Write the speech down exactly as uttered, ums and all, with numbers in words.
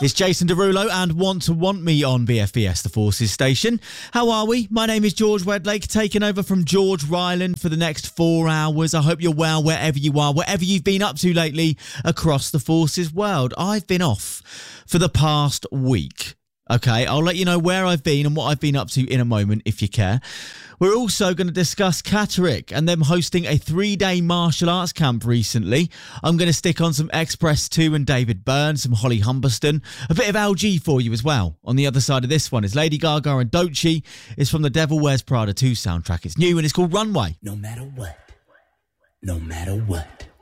It's Jason Derulo and Want to Want Me on B F B S, the Forces station. How are we? My name is George Wedlake, taking over from George Ryland for the next four hours. I hope you're well wherever you are, whatever you've been up to lately across the Forces world. I've been off for the past week. Okay, I'll let you know where I've been and what I've been up to in a moment if you care. We're also going to discuss Catterick and them hosting a three-day martial arts camp recently. I'm going to stick on some Express two and David Byrne, some Holly Humberston, a bit of L G for you as well. On the other side of this one is Lady Gaga and Doechii. It's from the Devil Wears Prada two soundtrack. It's new and it's called Runway. No matter what, no matter what.